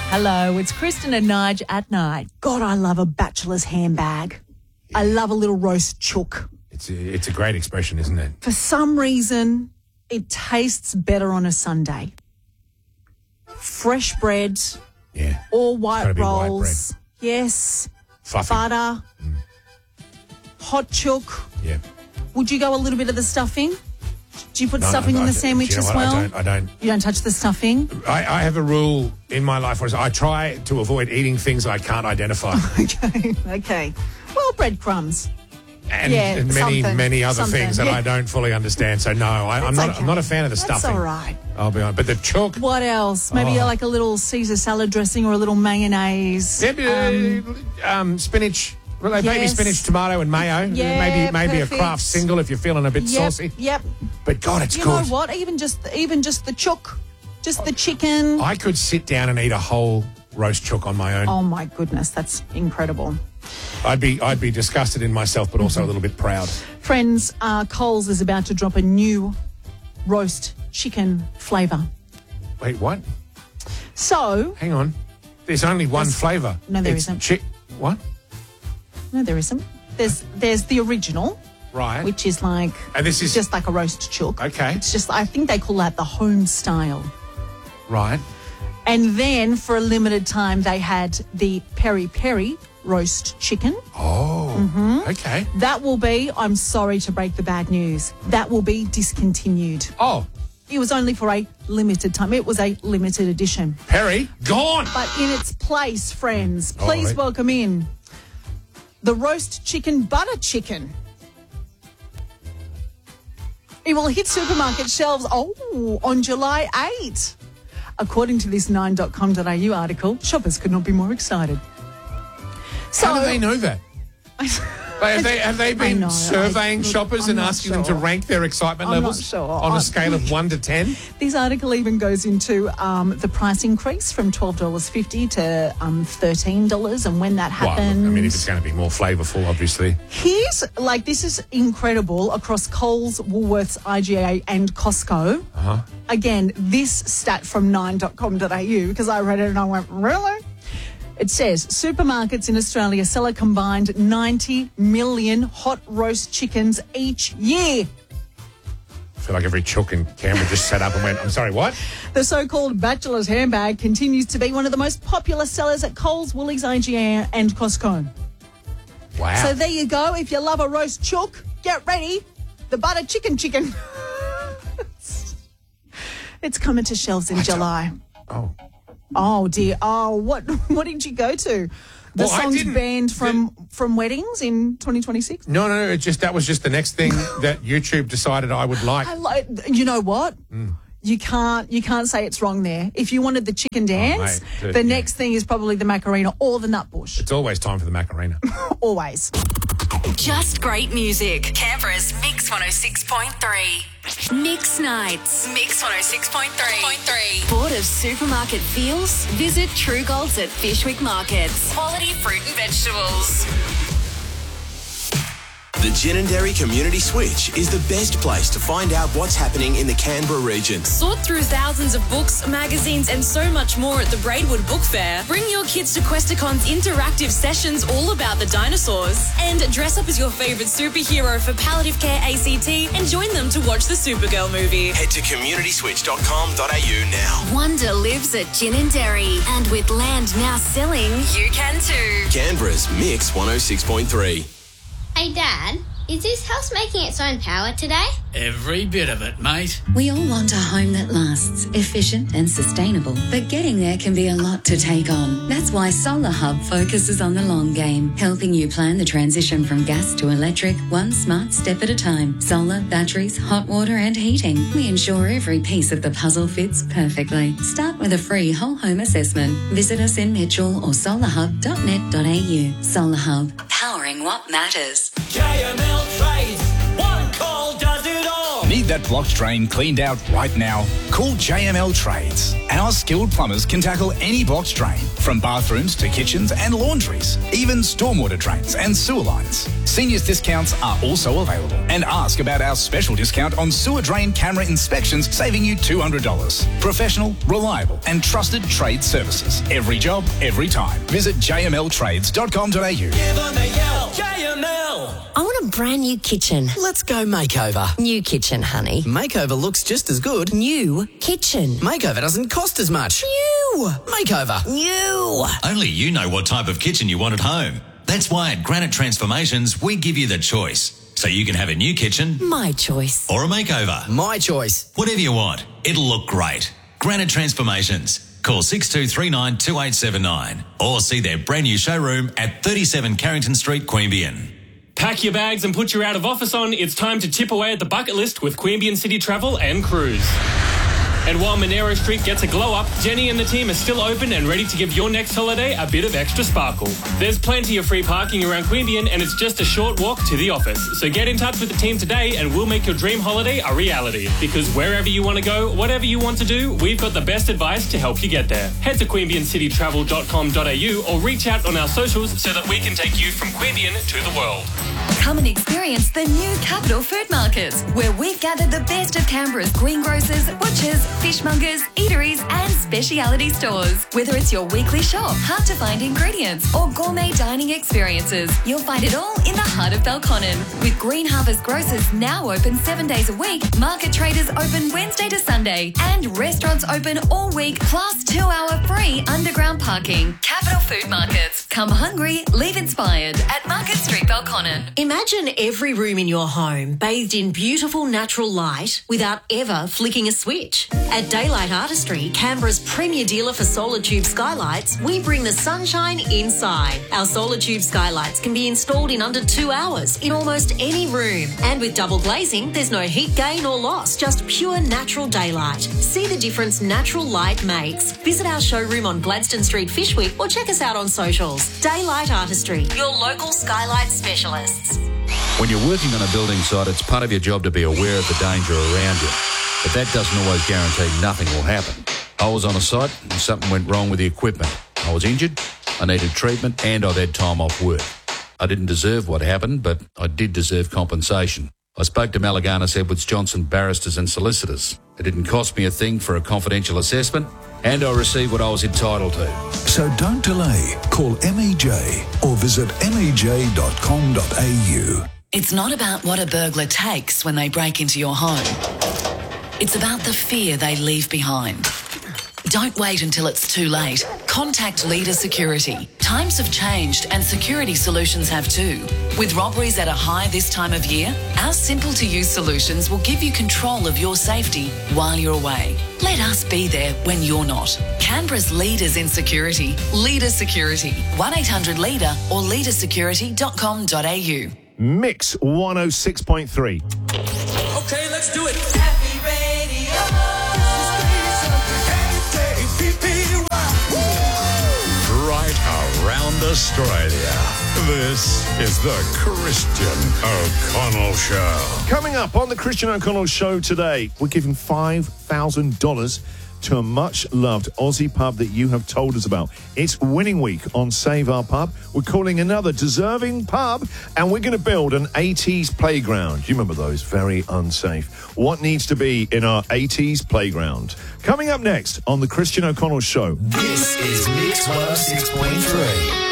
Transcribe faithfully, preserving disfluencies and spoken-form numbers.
Hello, it's Kristen and Nige at night. God, I love a bachelor's handbag. I love a little roast chook. It's a, it's a great expression, isn't it? For some reason, it tastes better on a Sunday. Fresh bread, Yeah. or white Gotta be white rolls. Yes. Fluffy. Butter. Hot chook. Yeah. Would you go a little bit of the stuffing? Do you put No, stuffing no, in the I- sandwich do you know as what? well? I don't. I don't. You don't touch the stuffing? I, I have a rule in my life where I try to avoid eating things I can't identify. Okay, okay. Well, breadcrumbs. And, Yeah, and many, something, many other something, things that yeah. I don't fully understand. So no, I, I'm That's not. okay. I'm not a fan of the That's stuffing. all right. I'll be honest. But the chook. What else? Maybe Oh. like a little Caesar salad dressing or a little mayonnaise. Yeah, um, um, spinach. Well, like maybe yes. spinach, tomato, and mayo. Yeah, maybe maybe perfect. a craft single if you're feeling a bit Yep, saucy. yep. But God, it's You good. know what? Even just even just the chook, just the chicken. I could sit down and eat a whole roast chook on my own. Oh my goodness, that's incredible. I'd be I'd be disgusted in myself, but also a little bit proud. Friends, uh, Coles is about to drop a new roast chicken flavour. Wait, what? So, Hang on. There's only one There's- flavour. No, there it's isn't. Chi- what? no, there isn't. There's there's the original, Right. which is like And this is just like a roast chook. Okay. It's just I think they call that the home style. right. And then for a limited time they had the peri peri roast chicken. Oh. Mm-hmm. Okay. That will be, I'm sorry to break the bad news, that will be discontinued. Oh, It was only for a limited time. It was a limited edition. Perry gone. But in its place, friends, All please right. welcome in the roast chicken butter chicken. It will hit supermarket shelves, oh, on July eighth. According to this nine dot com dot a u article, shoppers could not be more excited. So, How do they know that? Like, have they have they been know, surveying I- look, shoppers I'm and not asking them to sure. rank their excitement I'm not levels sure. on I- a scale of one to ten? This article even goes into um, the price increase from twelve dollars fifty to um, thirteen dollars and when that Well, happened. I mean, if it's going to be more flavourful, obviously. Here's, like, this is incredible across Coles, Woolworths, I G A and Costco. Uh-huh. Again, this stat from nine dot com dot a u, because I read it and I went, really? It says supermarkets in Australia sell a combined ninety million hot roast chickens each year. I feel like every chook in Canberra just sat up and went, I'm sorry, what? The so-called bachelor's handbag continues to be one of the most popular sellers at Coles, Woolies, I G A and Costco. Wow. So there you go. If you love a roast chook, get ready. The butter chicken chicken. It's coming to shelves in July. oh. Oh dear. Oh, what what did you go to? The Well, I songs didn't- banned from from weddings in twenty twenty-six? No, no, no. It just that was just the next thing that YouTube decided I would like. I like. You know what? Mm. You can't you can't say it's wrong there. If you wanted the chicken dance, Oh, mate, the yeah. next thing is probably the Macarena or the Nutbush. It's always time for the Macarena. Always. Just great music. Canberra's Mix one oh six point three. Mix Nights. Mix one oh six point three. Bored of supermarket feels? Visit True Golds at Fishwick Markets. Quality fruit and vegetables. The Ginninderry Community Switch is the best place to find out what's happening in the Canberra region. Sort through thousands of books, magazines, and so much more at the Braidwood Book Fair. Bring your kids to Questicon's interactive sessions all about the dinosaurs. And dress up as your favourite superhero for Palliative Care A C T and join them to watch the Supergirl movie. Head to community switch dot com dot a u now. Wonder lives at Ginninderry. And with land now selling, you can too. Canberra's Mix one oh six point three. Hey Dad, is this house making its own power today? Every bit of it, mate. We all want a home that lasts, efficient and sustainable, but getting there can be a lot to take on. That's why Solar Hub focuses on the long game, helping you plan the transition from gas to electric, one smart step at a time. Solar, batteries, hot water and heating. We ensure every piece of the puzzle fits perfectly. Start with a free whole home assessment. Visit us in Mitchell or solar hub dot net dot a u. Solar Hub, powering what matters. K M L Trades. One call does it all. Need that blocked drain cleaned out right now? Call J M L Trades. Our skilled plumbers can tackle any blocked drain, from bathrooms to kitchens and laundries, even stormwater drains and sewer lines. Seniors discounts are also available. And ask about our special discount on sewer drain camera inspections, saving you two hundred dollars. Professional, reliable and trusted trade services. Every job, every time. Visit j m l trades dot com dot a u. Give them a yell. J M L. I want a brand new kitchen. Let's go makeover. New kitchen, honey. Makeover looks just as good. New kitchen. Makeover doesn't cost as much. New. Makeover. New. Only you know what type of kitchen you want at home. That's why at Granite Transformations, we give you the choice. So you can have a new kitchen. My choice. Or a makeover. My choice. Whatever you want. It'll look great. Granite Transformations. Call six two three nine two eight seven nine or see their brand new showroom at thirty-seven Carrington Street, Queanbeyan. Pack your bags and put your out of office on. It's time to tip away at the bucket list with Queanbeyan City Travel and Cruise. And while Monero Street gets a glow up, Jenny and the team are still open and ready to give your next holiday a bit of extra sparkle. There's plenty of free parking around Queanbeyan and it's just a short walk to the office. So get in touch with the team today and we'll make your dream holiday a reality. Because wherever you want to go, whatever you want to do, we've got the best advice to help you get there. Head to queanbeyan city travel dot com dot a u or reach out on our socials so that we can take you from Queanbeyan to the world. Come and experience the new Capital Food Market, where we've gathered the best of Canberra's greengrocers, butchers, fishmongers, eateries and speciality stores. Whether it's your weekly shop, hard-to-find ingredients or gourmet dining experiences, you'll find it all in the heart of Belconnen. With Green Harvest Grocers now open seven days a week, market traders open Wednesday to Sunday and restaurants open all week, plus two-hour free underground parking. Capital Food Markets. Come hungry, leave inspired at Market Street, Belconnen. Imagine every room in your home bathed in beautiful natural light without ever flicking a switch. At Daylight Artistry, Canberra's premier dealer for solar tube skylights, we bring the sunshine inside. Our solar tube skylights can be installed in under two hours in almost any room. And with double glazing, there's no heat gain or loss, just pure natural daylight. See the difference natural light makes. Visit our showroom on Gladstone Street, Fishwick, or check us out on socials. Daylight Artistry, your local skylight specialists. When you're working on a building site, it's part of your job to be aware of the danger around you. But that doesn't always guarantee nothing will happen. I was on a site and something went wrong with the equipment. I was injured, I needed treatment, and I'd had time off work. I didn't deserve what happened, but I did deserve compensation. I spoke to Malaganas Edwards Johnson barristers and solicitors. It didn't cost me a thing for a confidential assessment, and I received what I was entitled to. So don't delay. Call M E J or visit m e j dot com dot a u. It's not about what a burglar takes when they break into your home. It's about the fear they leave behind. Don't wait until it's too late. Contact Leader Security. Times have changed and security solutions have too. With robberies at a high this time of year, our simple-to-use solutions will give you control of your safety while you're away. Let us be there when you're not. Canberra's leaders in security. Leader Security. one eight hundred leader or leader security dot com dot a u. Mix one oh six point three. Okay, let's do it. Happy Radio. Right around Australia. This is the Christian O'Connell Show. Coming up on the Christian O'Connell Show today, we're giving five thousand dollars to a much-loved Aussie pub that you have told us about. It's winning week on Save Our Pub. We're calling another deserving pub, and we're going to build an eighties playground. You remember those? Very unsafe. What needs to be in our eighties playground? Coming up next on the Christian O'Connell Show. This is Mix one oh six point three.